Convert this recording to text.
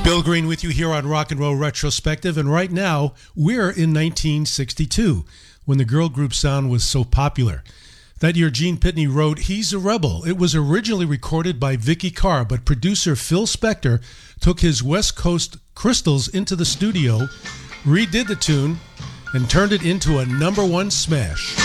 Bill Green with you here on Rock and Roll Retrospective, and right now we're in 1962 when the girl group sound was so popular. That year Gene Pitney wrote He's a Rebel. It was originally recorded by Vicky Carr, but producer Phil Spector took his West Coast crystals into the studio, redid the tune, and turned it into a #1 smash.